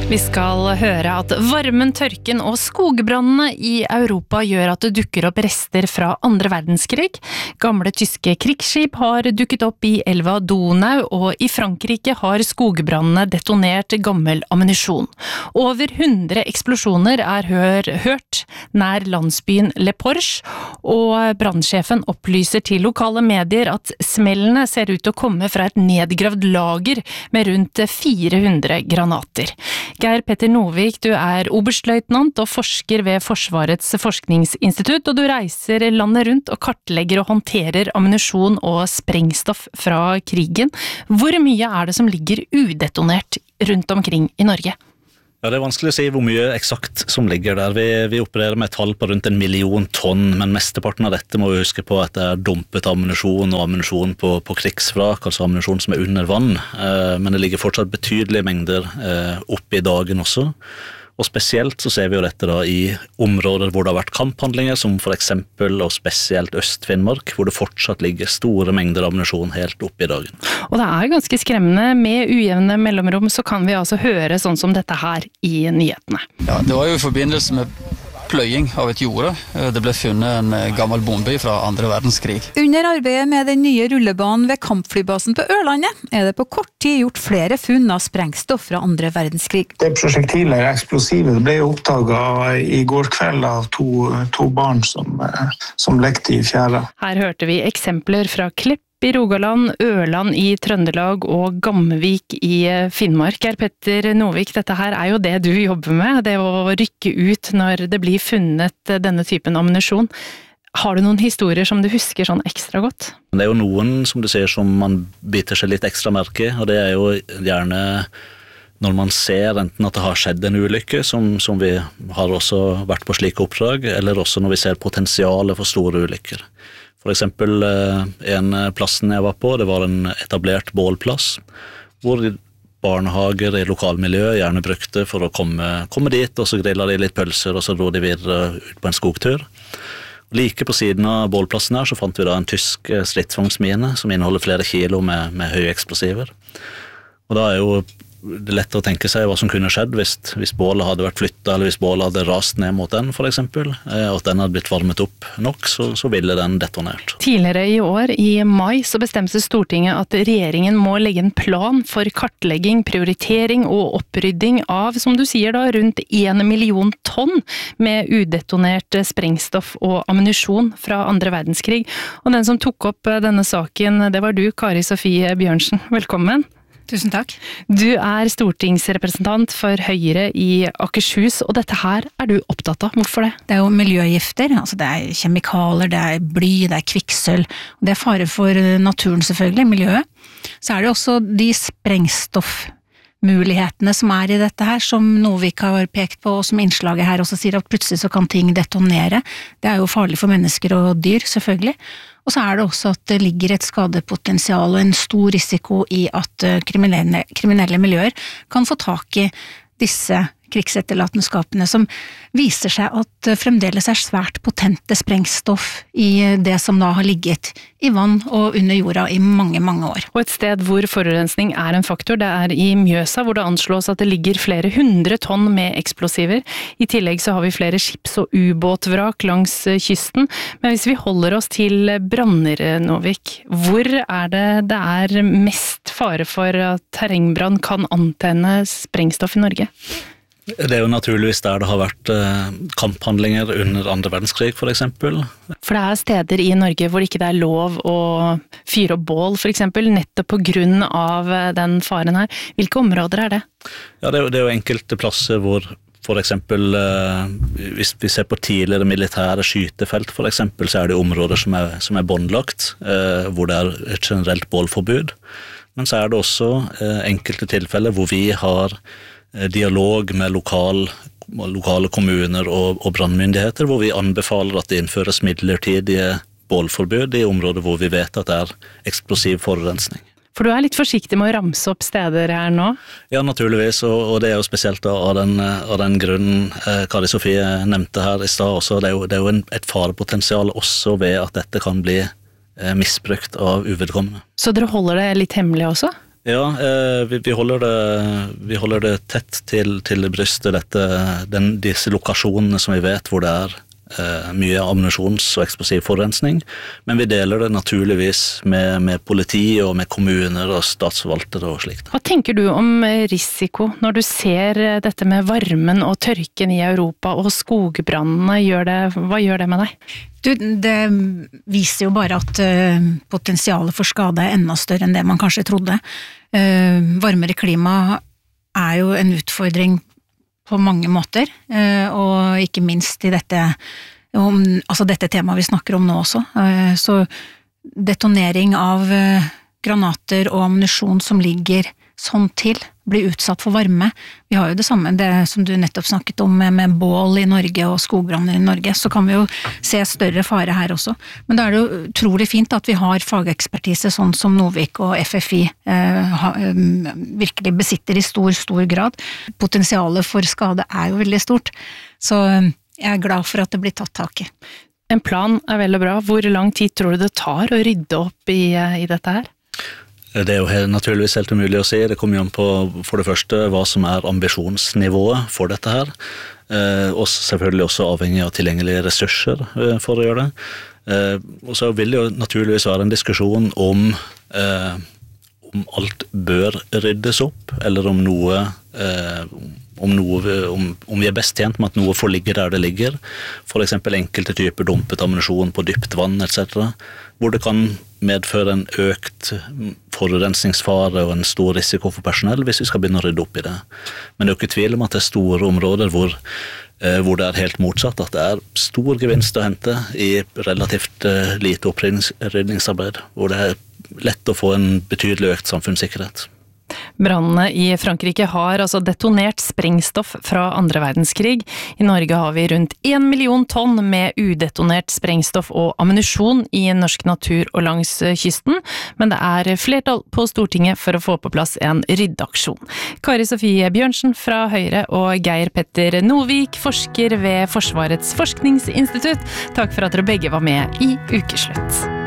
Vi skal høre at varmen, tørken og skogbrannene i Europa gjør at det dukker opp rester fra andre verdenskrig. Gamle tyske krigsskip har dukket opp i elva Donau, og i Frankrike har skogbrannene detonert gammel ammunisjon. Over 100 eksplosjoner er hørt nær landsbyen Le Porche, og brannsjefen opplyser til lokale medier at smellene ser ut til å komme fra et nedgravd lager med rundt 400 granater. Geir Petter Novik, du er oberstløytnant og forsker ved Forsvarets forskningsinstitutt, og du reiser landet rundt og kartlegger og håndterer ammunisjon og sprengstoff fra krigen. Hvor mye er det som ligger udetonert rundt omkring i Norge? Ja, det er vanskelig å si hvor mye eksakt som ligger der. Vi opererer med et tall på rundt 1 million tonn, men mesteparten av dette må vi huske på at det er dumpet ammunisjon og ammunisjon på krigsvrak, altså ammunisjon som er under vann. Men det ligger fortsatt betydelige mengder oppe i dagen også. Og spesielt så ser vi jo dette da i områder hvor det har vært kamphandlinger, som for eksempel og spesielt Øst-Finnmark, hvor det fortsatt ligger store mengder ammunisjon helt oppe i dagen. Og det er ganske skremmende. Med ujevne mellomrom så kan vi altså høre sånn som dette her i nyhetene. Ja, det var jo i forbindelse med pløying av et jorde. Det ble funnet en gammel bombe fra andre verdenskrig. Under arbeidet med den nye rullebanen ved kampflybasen på Ørlandet er det på kort tid gjort flere funn av sprengstoff fra andre verdenskrig. Det prosjektilet er eksplosive. Det ble oppdaget i går kveld av to barn som lekte i fjæra. Her hørte vi eksempler fra Klepp i Rogaland, Ørland i Trøndelag og Gamvik i Finnmark. Geir Petter Novik, dette her er jo det du jobber med, det å rykke ut når det blir funnet denne typen ammunisjon. Har du noen historier som du husker sånn ekstra godt? Det er jo noen, som du sier, som man biter seg litt ekstra merke, og det er jo gjerne når man ser enten at det har skjedd en ulykke, som vi har også vært på slike oppdrag, eller også når vi ser potensialet for store ulykker. For eksempel en plassen jeg var på, det var en etablert bålplass, hvor barnehager i lokalmiljøet gjerne brukte for å komme dit, og så grillet de litt pølser, og så dro de videre ut på en skogtur. Like på siden av bålplassen her så fant vi da en tysk stridsvognsmine som inneholder flere kilo med høye eksplosiver. Og da er jo det lett å tenke seg hva som kunne skjedd hvis bålet hadde vært flyttet, eller hvis bålet hadde rast ned mot den, for eksempel, og at den hadde blitt varmet opp nok, så ville den detonert. Tidligere i år, i mai, så bestemte Stortinget at regjeringen må legge en plan for kartlegging, prioritering og opprydding av, som du sier da, rundt 1 million tonn med udetonert sprengstoff og ammunisjon fra andre verdenskrig. Og den som tok opp denne saken, det var du, Kari Sofie Bjørnsen. Velkommen. Tusen takk. Du er stortingsrepresentant for Høyre i Akershus, og dette her er du opptatt av. Hvorfor det? Det er jo miljøgifter, altså det er kjemikalier, det er bly, det er kvikksølv, og det er fare for naturen selvfølgelig, miljøet. Så er det også de sprengstoffmulighetene som er i dette her, som Novik har pekt på, og som innslaget her også sier at plutselig så kan ting detonere. Det er jo farlig for mennesker og dyr, selvfølgelig. Og så er det også at det ligger et skadepotensial og en stor risiko i at kriminelle miljøer kan få tak i disse krigsetterlatenskapene som viser seg at fremdeles er svært potente sprengstoff i det som da har ligget i vann og under jorda i mange, mange år. Og et sted hvor forurensning er en faktor, det er i Mjøsa, hvor det anslås at det ligger flere 100 tonn med eksplosiver. I tillegg så har vi flere skips- og ubåtvrak langs kysten. Men hvis vi holder oss til branner, Novik, hvor er det er mest fare for at terrengbrann kan antenne sprengstoff i Norge? Det er jo naturligvis der det har vært kamphandlinger under andre verdenskrig, for eksempel. For det er steder i Norge hvor ikke det er lov å fyre opp bål, for eksempel, nettopp på grunn av den faren her. Hvilke områder er det? Ja, det er jo enkelte plasser hvor for eksempel, hvis vi ser på tidligere militære skytefelt, for eksempel, så er det områder som er båndlagt, hvor det er et generelt bålforbud. Men så er det også enkelte tilfeller hvor vi har dialog med lokale kommuner og brannmyndigheter, hvor vi anbefaler at det innføres midlertidige bålforbud i områder hvor vi vet at det er eksplosiv forurensning. For du er litt forsiktig med å ramse opp steder her nå? Ja, naturligvis, og det er jo spesielt av den grunnen Kari Sofie nevnte her i stad også. Det er jo et farepotensial også ved at dette kan bli misbrukt av uvedkommende. Så dere holder det litt hemmelig også? Ja, vi holder det tett til brystet, disse lokasjonene som vi vet hvor det mye ammunisjons- og eksplosiv forurensning, men vi deler det naturligvis med politi og med kommuner og statsforvaltere og slikt. Hva tenker du om risiko når du ser dette med varmen og tørken i Europa og skogbrannene? Hva gjør det med deg? Det viser jo bare at potensialet for skade enda større enn det man kanskje trodde. Varmere klima jo en utfordring på mange måter, og ikke minst i dette temaet vi snakker om nå også. Så detonering av granater og ammunisjon som ligger sånn til, blir utsatt for varme. Vi har jo det samme, det som du nettopp snakket om med bål i Norge og skogbranner i Norge, så kan vi jo se større fare her også. Men da det jo utrolig fint at vi har fagekspertise sånn som Novik og FFI virkelig besitter i stor grad. Potensialet for skade jo veldig stort, så jeg glad for at det blir tatt tak i. En plan veldig bra. Hvor lang tid tror du det tar å rydde opp i dette her? Det jo naturligvis helt umulig å si. Det kommer jo an på, for det første, hva som ambisjonsnivået for dette her, og selvfølgelig også avhengig av tilgjengelige ressurser for å gjøre det. Og så vil det jo naturligvis være en diskusjon om alt bør ryddes opp, eller om vi best tjent med at noe får ligge der det ligger, for eksempel enkelte typer dumpet ammunisjon på dypt vann, etc., hvor det kan medføre en økt forurensningsfare og en stor risiko for personell hvis vi skal begynne å rydde opp i det. Men det jo ikke tvil om at det store områder hvor det helt motsatt, at det stor gevinst å hente i relativt lite opprydningsarbeid, hvor det lett å få en betydelig økt samfunnssikkerhet. Brannene i Frankrike har altså detonert sprengstoff fra andre verdenskrig. I Norge har vi rundt 1 million tonn med udetonert sprengstoff og ammunisjon i norsk natur og langs kysten, men det flertall på Stortinget for å få på plass en ryddeaksjon. Kari Sofie Bjørnsen fra Høyre og Geir Petter Novik, forsker ved Forsvarets forskningsinstitutt, takk for at dere begge var med i Ukeslutt.